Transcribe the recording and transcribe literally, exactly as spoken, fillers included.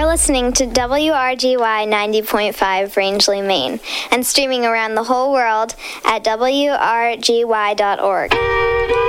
listening to W R G Y ninety point five Rangeley, Maine, and streaming around the whole world at W R G Y dot org.